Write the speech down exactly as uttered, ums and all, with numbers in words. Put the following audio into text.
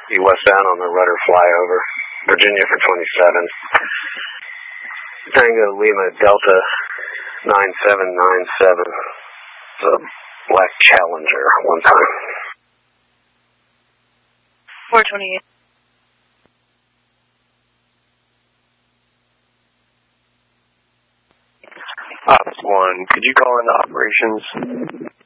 be westbound on the rudder flyover. Virginia for twenty-seven. Tango Lima Delta nine seven nine seven. It's a black Challenger one time. four twenty-eight. Ops one, could you call into operations?